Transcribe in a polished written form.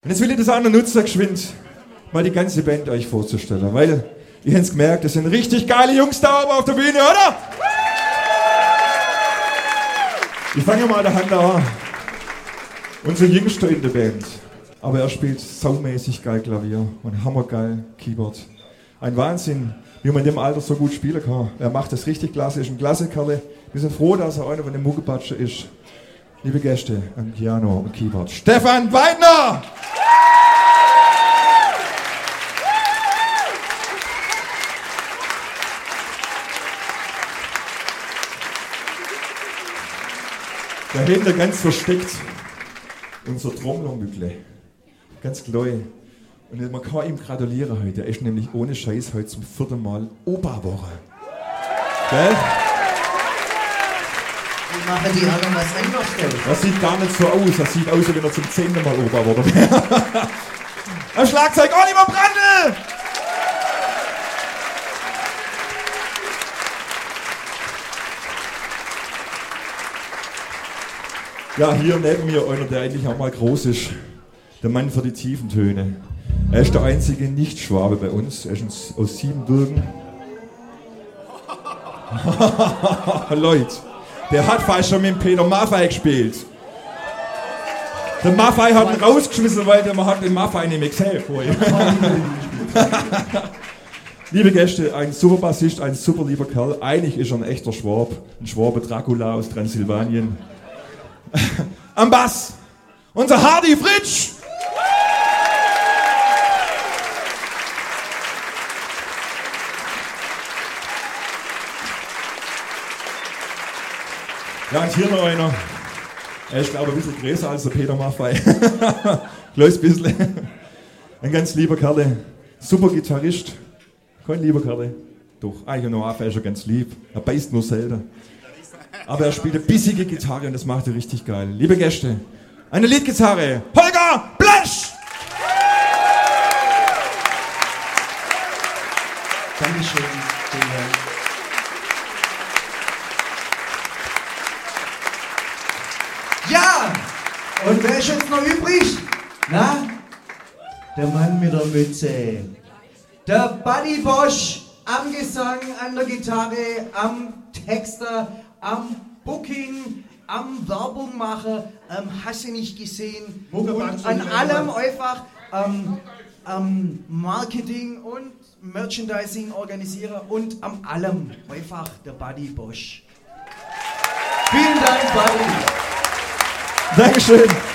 Und jetzt will ich das auch noch nutzen, geschwind mal die ganze Band euch vorzustellen, weil ihr habt es gemerkt, das sind richtig geile Jungs da oben auf der Bühne, oder? Ich fange mal der Hand an. Unser Jüngster in der Band. Aber er spielt saumäßig geil Klavier und hammergeil Keyboard. Ein Wahnsinn, wie man in dem Alter so gut spielen kann. Er macht das richtig klasse, ist ein klasse Kerl. Wir sind froh, dass er einer von den Muckepatscher ist. Liebe Gäste am Piano und Keyboard, Stefan Weidner! Dahinter ganz versteckt unser Trommlermückle. Ganz klein. Und man kann ihm gratulieren heute. Er ist nämlich ohne Scheiß heute zum 4. Mal Opa geworden. Gell? Wie machen die anderen was anderes? Das sieht gar nicht so aus. Das sieht aus, als wenn er zum 10. Mal Opa geworden wäre. Am Schlagzeug Oliver Brandl! Ja, hier neben mir einer, der eigentlich auch mal groß ist. Der Mann für die tiefen Töne. Er ist der einzige Nicht-Schwabe bei uns. Er ist aus Siebenbürgen. Leute, der hat fast schon mit Peter Maffay gespielt. Der Maffay hat ihn rausgeschmissen, weil man hat den Maffay nicht mehr gesehen vorher. Liebe Gäste, ein super Bassist, ein super lieber Kerl. Eigentlich ist er ein echter Schwab. Ein Schwabe Dracula aus Transsilvanien. Am Bass, unser Hardy Fritsch. Ja, und hier noch einer. Er ist, glaube ich, ein bisschen größer als der Peter Maffay. Kleines bisschen. Ein ganz lieber Kerl. Super Gitarrist. Kein lieber Kerl. Doch, eigentlich noch Maffay ist er ganz lieb. Er beißt nur selten. Aber er spielt eine bissige Gitarre und das macht er richtig geil. Liebe Gäste, eine Leadgitarre, Holger Blesch! Dankeschön. Ja! Und wer ist jetzt noch übrig? Na? Der Mann mit der Mütze. Der Buddy Bosch am Gesang, an der Gitarre, am Texter, am Booking, am Werbung machen, hast du nicht gesehen, und an allem einfach am Marketing und Merchandising organisieren und am allem einfach der Buddy Bosch. Vielen Dank, Buddy. Dankeschön.